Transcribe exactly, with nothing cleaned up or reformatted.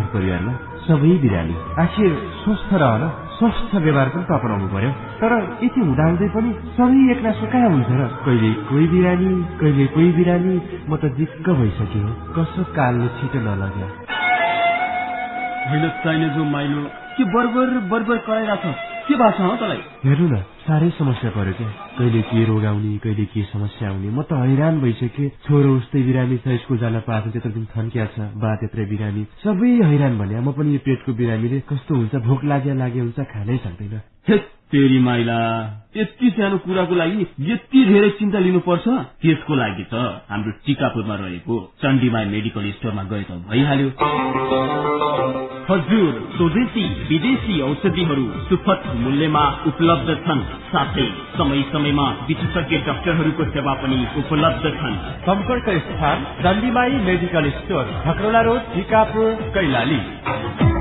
परिवारमा सबै बिरामी। आखिर स्वस्थ रहन स्वस्थ व्यवहार पनि त अपनाउनु पर्यो। तर यति हुँदाहुँदै पनि सबै एकनासो कहाँ हुन्छ र? कहिले कोही बिरामी कहिले कोही बिरामी। म त दिक्क भइसक्यो। कसो कालले छिटो नलग्यो। होइन चाहिने जो माइलो के बर्बर बर्बर कराइरहेछ के भएको छ तँलाई? हेर्नु न साह्रै समस्या पर्यो क्या। कहिले के रोग आउने कहिले के समस्या आउने। म त हैरान भइसकेँ। छोरो उस्तै बिरामी छ, स्कुल जान पाएको त्यत्रो दिन थन्किया छ, बा त्यत्रै बिरामी, सबै हैरान भने। म पनि यो पेटको बिरामीले कस्तो हुन्छ, भोक लाग्या लागे हुन्छ, खानै सक्दैन। तेरी माइला यति सानो कुराको लागि यति धेरै चिन्ता लिनुपर्छ? त्यसको लागि त हाम्रो टिकापुरमा रहेको चण्डीमाई मेडिकल स्टोरमा गए त भइहाल्यो। हजुर स्वदेशी विदेशी औषधिहरू सुपथ मूल्यमा उपलब्ध छन्। साथै समय समयमा विशेषज्ञ डाक्टरहरूको सेवा पनि उपलब्ध छन्। सम्पर्क स्थान चण्डीमाई medical store, खकरोला road, Tikapur, Kailali.